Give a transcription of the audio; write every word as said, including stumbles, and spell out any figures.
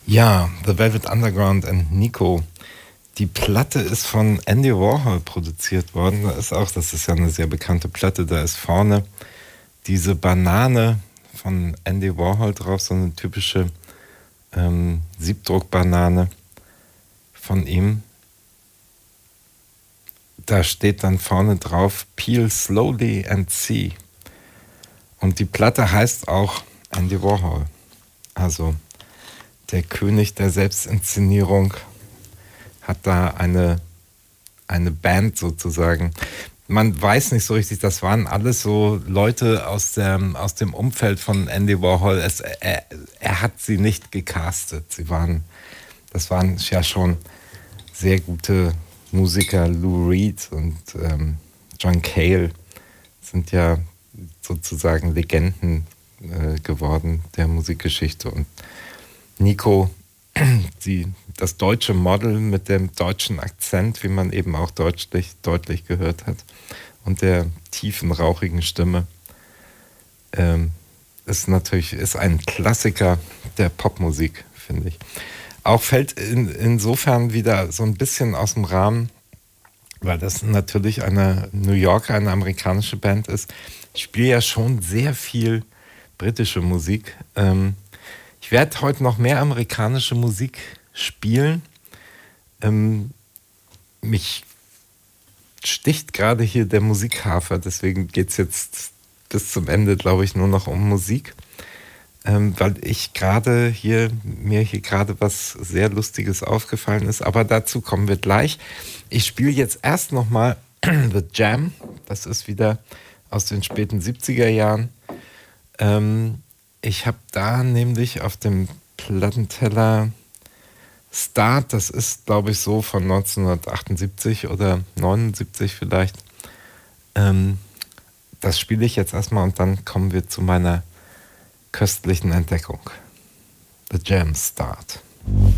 Ja, The Velvet Underground and Nico. Die Platte ist von Andy Warhol produziert worden. Da ist auch, das ist ja eine sehr bekannte Platte, da ist vorne diese Banane von Andy Warhol drauf, so eine typische ähm, Siebdruckbanane von ihm. Da steht dann vorne drauf Peel Slowly and See. Und die Platte heißt auch Andy Warhol. Also der König der Selbstinszenierung hat da eine, eine Band sozusagen. Man weiß nicht so richtig, das waren alles so Leute aus, der, aus dem Umfeld von Andy Warhol. Es, er, er hat sie nicht gecastet. Sie waren, das waren ja schon sehr gute Musiker. Lou Reed und ähm, John Cale sind ja sozusagen Legenden äh, geworden der Musikgeschichte. Und Nico, die, das deutsche Model mit dem deutschen Akzent, wie man eben auch deutlich, deutlich gehört hat, und der tiefen, rauchigen Stimme, ähm, ist natürlich ist ein Klassiker der Popmusik, finde ich. Auch fällt in, insofern wieder so ein bisschen aus dem Rahmen, weil das natürlich eine New Yorker, eine amerikanische Band ist. Ich spiele ja schon sehr viel britische Musik. Ähm, ich werde heute noch mehr amerikanische Musik spielen. Ähm, mich sticht gerade hier der Musikhafer, deswegen geht es jetzt bis zum Ende, glaube ich, nur noch um Musik. Ähm, weil ich gerade hier, mir hier gerade was sehr Lustiges aufgefallen ist, aber dazu kommen wir gleich. Ich spiele jetzt erst nochmal The Jam, das ist wieder aus den späten siebziger Jahren. Ähm, ich habe da nämlich auf dem Plattenteller Start, das ist glaube ich so von neunzehnhundertachtundsiebzig oder neunundsiebzig vielleicht. Ähm, das spiele ich jetzt erstmal und dann kommen wir zu meiner köstlichen Entdeckung. The Jam Start.